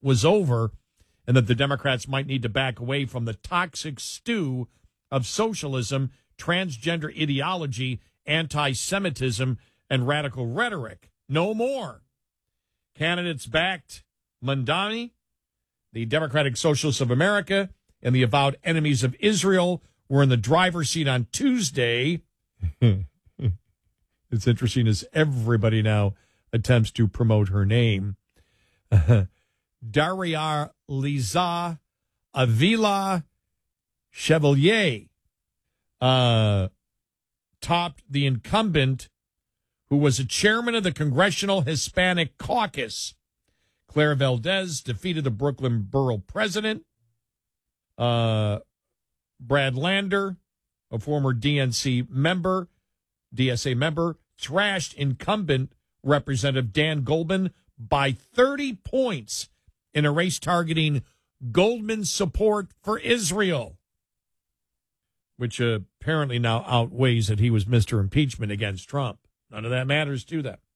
was over and that the Democrats might need to back away from the toxic stew of socialism, transgender ideology, anti-Semitism, and radical rhetoric. No more. Candidates backed Mamdani, the Democratic Socialists of America, and the avowed enemies of Israel were in the driver's seat on Tuesday. It's interesting as everybody now attempts to promote her name. Daria Liza Avila Chevalier topped the incumbent who was a chairman of the Congressional Hispanic Caucus. Claire Valdez defeated the Brooklyn Borough president. Brad Lander, a former DSA member, thrashed incumbent Representative Dan Goldman by 30 points in a race targeting Goldman's support for Israel, which apparently now outweighs that he was Mr. Impeachment against Trump. None of that matters to them.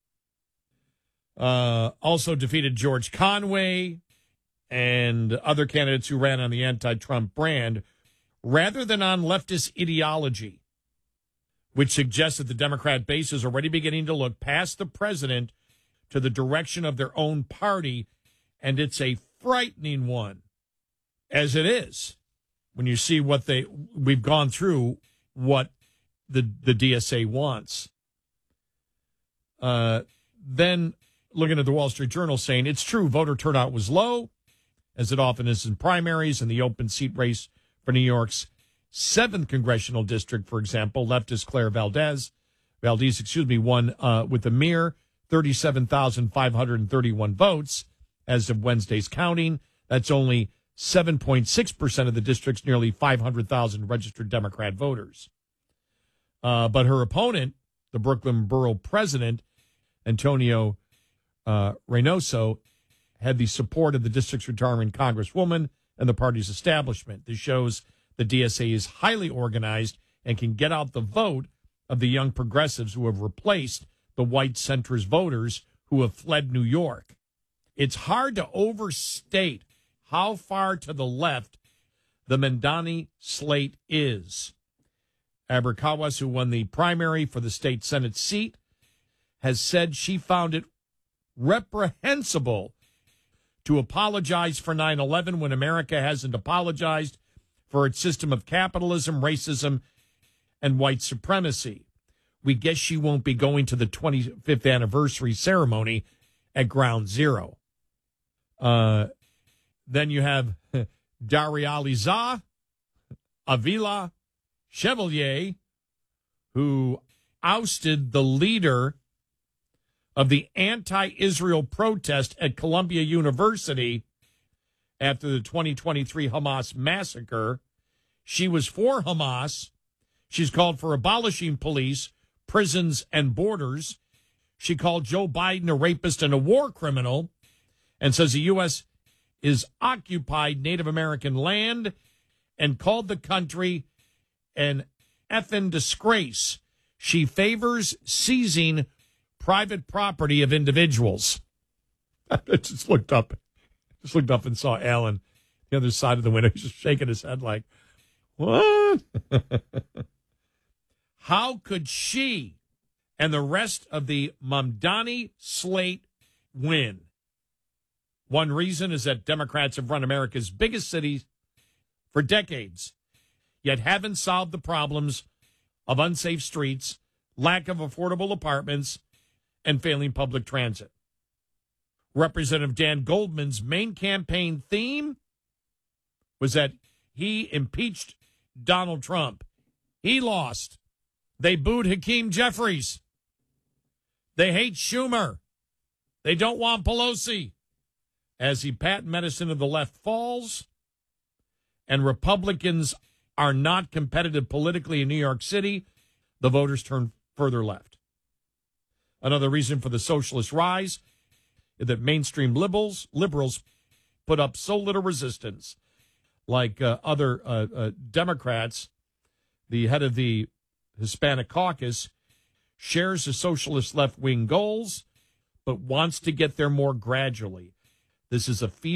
Also defeated George Conway and other candidates who ran on the anti-Trump brand rather than on leftist ideology, which suggests that the Democrat base is already beginning to look past the president to the direction of their own party, and it's a frightening one, as it is, when you see what we've gone through, what the DSA wants. Then looking at the Wall Street Journal saying, it's true, voter turnout was low, as it often is in primaries, in the open seat race for New York's 7th congressional district, for example. Leftist Claire Valdez won with a mere 37,531 votes as of Wednesday's counting. That's only 7.6% of the district's nearly 500,000 registered Democrat voters. But her opponent, the Brooklyn Borough president, Antonio Reynoso, had the support of the district's retiring congresswoman and the party's establishment. This shows the DSA is highly organized and can get out the vote of the young progressives who have replaced the white centrist voters who have fled New York. It's hard to overstate how far to the left the Mamdani slate is. Abrikawas, who won the primary for the state Senate seat, has said she found it reprehensible to apologize for 9/11 when America hasn't apologized for its system of capitalism, racism, and white supremacy. We guess she won't be going to the 25th anniversary ceremony at Ground Zero. Then you have Daria Liza Avila Chevalier, who ousted the leader of the anti-Israel protest at Columbia University after the 2023 Hamas massacre. She was for Hamas. She's called for abolishing police, prisons, and borders. She called Joe Biden a rapist and a war criminal and says the U.S. is occupied Native American land and called the country an effing disgrace. She favors seizing private property of individuals. I just looked up and saw Alan the other side of the window. He's just shaking his head like, what? How could she and the rest of the Mamdani slate win? One reason is that Democrats have run America's biggest cities for decades, yet haven't solved the problems of unsafe streets, lack of affordable apartments, and failing public transit. Representative Dan Goldman's main campaign theme was that he impeached Donald Trump. He lost. They booed Hakeem Jeffries. They hate Schumer. They don't want Pelosi. As the patent medicine of the left falls and Republicans are not competitive politically in New York City, the voters turn further left. Another reason for the socialist rise is that mainstream liberals put up so little resistance. Like other Democrats, the head of the Hispanic Caucus shares the socialist left-wing goals, but wants to get there more gradually. This is a